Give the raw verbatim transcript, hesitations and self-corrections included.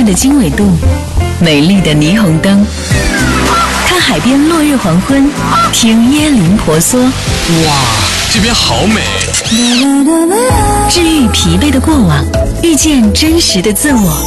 的经纬度，美丽的霓虹灯，看海边落日黄昏，听椰林婆娑。 哇，这边好美！ 治愈疲惫的过往，遇见真实的自我。